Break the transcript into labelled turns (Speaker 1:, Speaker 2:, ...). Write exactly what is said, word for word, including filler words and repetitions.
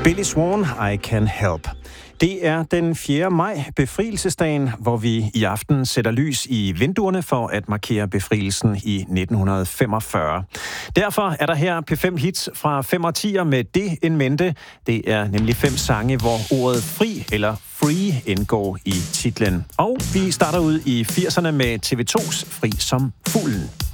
Speaker 1: Billy Swan, I Can Help. Det er den fjerde maj, befrielsesdagen, hvor vi i aften sætter lys i vinduerne for at markere befrielsen i nitten femogfyrre. Derfor er der her P fem hits fra fem årtier med det en mente. Det er nemlig fem sange, hvor ordet fri eller free indgår i titlen. Og vi starter ud i firserne med T V to's Fri som fuglen.